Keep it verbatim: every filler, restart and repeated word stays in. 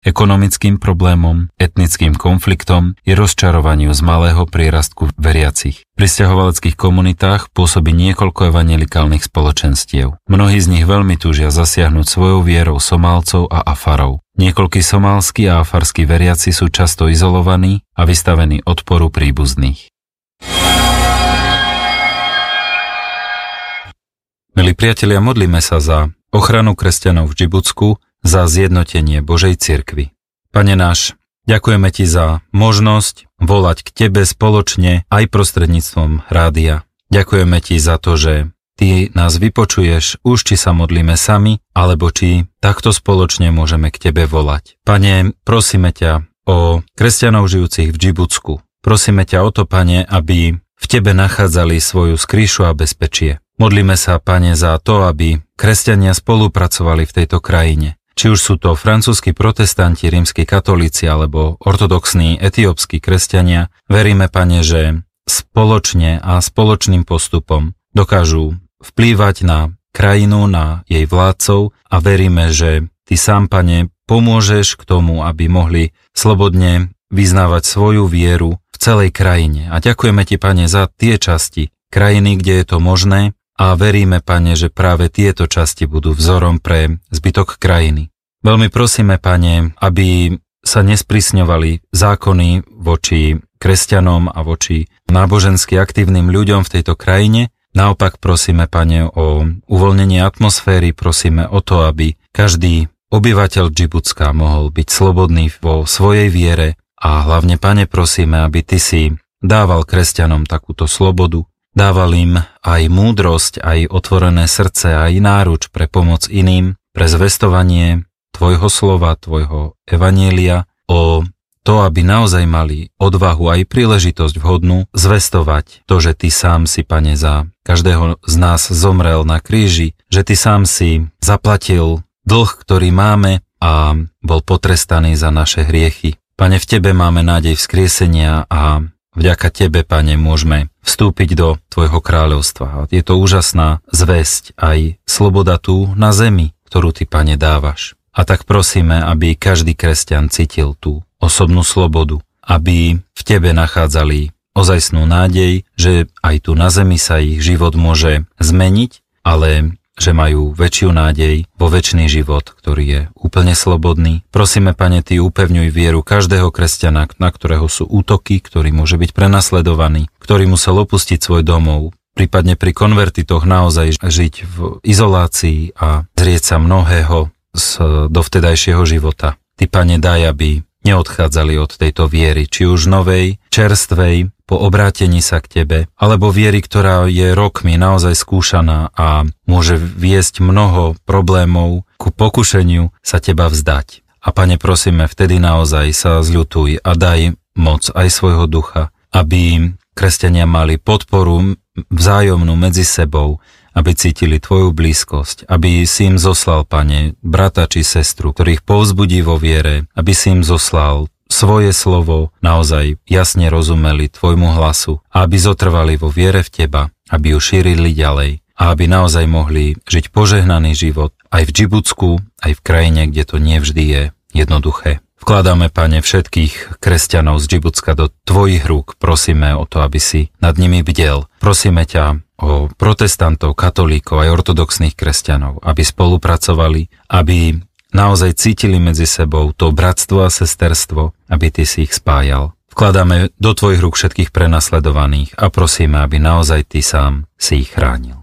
ekonomickým problémom, etnickým konfliktom i rozčarovaniu z malého prírastku veriacich. Pri sťahovaleckých komunitách pôsobí niekoľko evanjelikálnych spoločenstiev. Mnohí z nich veľmi túžia zasiahnuť svojou vierou Somálcov a Afarov. Niekoľkí somálski a afarskí veriaci sú často izolovaní a vystavení odporu príbuzných. Milí priatelia, modlíme sa za ochranu kresťanov v Džibutsku, za zjednotenie Božej cirkvi. Pane náš, ďakujeme Ti za možnosť volať k Tebe spoločne aj prostredníctvom rádia. Ďakujeme Ti za to, že Ty nás vypočuješ, už či sa modlíme sami, alebo či takto spoločne môžeme k Tebe volať. Pane, prosíme ťa o kresťanov žijúcich v Džibutsku. Prosíme ťa o to, Pane, aby v Tebe nachádzali svoju skrýšu a bezpečie. Modlíme sa, Pane, za to, aby kresťania spolupracovali v tejto krajine. Či už sú to francúzski protestanti, rímski katolíci alebo ortodoxní etiópski kresťania, veríme, Pane, že spoločne a spoločným postupom dokážu vplývať na krajinu, na jej vládcov a veríme, že Ty sám, Pane, pomôžeš k tomu, aby mohli slobodne vyznávať svoju vieru v celej krajine. A ďakujeme Ti, Pane, za tie časti krajiny, kde je to možné, a veríme, Pane, že práve tieto časti budú vzorom pre zbytok krajiny. Veľmi prosíme, Pane, aby sa nesprísňovali zákony voči kresťanom a voči nábožensky aktívnym ľuďom v tejto krajine. Naopak prosíme, Pane, o uvoľnenie atmosféry, prosíme o to, aby každý obyvateľ Džibutska mohol byť slobodný vo svojej viere a hlavne, Pane, prosíme, aby Ty si dával kresťanom takúto slobodu, dával im aj múdrosť, aj otvorené srdce, aj náruč pre pomoc iným, pre zvestovanie Tvojho slova, Tvojho evanjelia, o to, aby naozaj mali odvahu aj príležitosť vhodnú zvestovať to, že Ty sám si, Pane, za každého z nás zomrel na kríži, že Ty sám si zaplatil dlh, ktorý máme a bol potrestaný za naše hriechy. Pane, v Tebe máme nádej vzkriesenia a vďaka Tebe, Pane, môžeme vstúpiť do Tvojho kráľovstva. Je to úžasná zvesť, aj sloboda tu na zemi, ktorú Ty, Pane, dávaš. A tak prosíme, aby každý kresťan cítil tú osobnú slobodu, aby v Tebe nachádzali ozajstnú nádej, že aj tu na zemi sa ich život môže zmeniť, ale že majú väčšiu nádej vo večný život, ktorý je úplne slobodný. Prosíme, Pane, Ty upevňuj vieru každého kresťana, na ktorého sú útoky, ktorý môže byť prenasledovaný, ktorý musel opustiť svoj domov, prípadne pri konvertitoch naozaj žiť v izolácii a zrieť sa mnohého z dovtedajšieho života. Ty, Pane, daj, aby neodchádzali od tejto viery, či už novej, čerstvej, po obrátení sa k Tebe, alebo viery, ktorá je rokmi naozaj skúšaná a môže viesť mnoho problémov ku pokušeniu sa Teba vzdať. A Pane, prosíme, vtedy naozaj sa zľutuj a daj moc aj svojho ducha, aby kresťania mali podporu vzájomnú medzi sebou, aby cítili Tvoju blízkosť, aby si im zoslal, Pane, brata či sestru, ktorých povzbudí vo viere, aby si im zoslal svoje slovo, naozaj jasne rozumeli Tvojmu hlasu a aby zotrvali vo viere v Teba, aby ju šírili ďalej a aby naozaj mohli žiť požehnaný život aj v Džibutsku, aj v krajine, kde to nevždy je jednoduché. Vkladáme, Pane, všetkých kresťanov z Džibutska do Tvojich rúk, prosíme o to, aby si nad nimi bdel. Prosíme ťa o protestantov, katolíkov aj ortodoxných kresťanov, aby spolupracovali, aby naozaj cítili medzi sebou to bratstvo a sesterstvo, aby Ty si ich spájal. Vkladáme do Tvojich rúk všetkých prenasledovaných a prosíme, aby naozaj Ty sám si ich chránil.